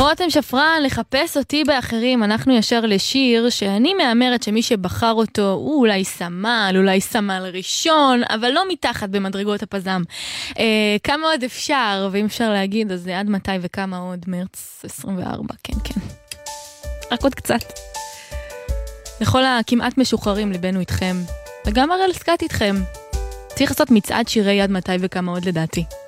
רותם שפרן, לחפש אותי באחרים, אנחנו ישר לשיר שאני מאמרת שמי שבחר אותו הוא אולי סמל, אולי סמל ראשון, אבל לא מתחת במדרגות הפזם. כמה עוד אפשר, ואם אפשר להגיד, אז זה עד מתי וכמה עוד, מרץ 24, כן, כן. רק עוד קצת. לכל הכמעט משוחררים ליבנו איתכם, וגם הראל סקאט איתכם. צריך לעשות מצעד שירי עד מתי וכמה עוד לדעתי.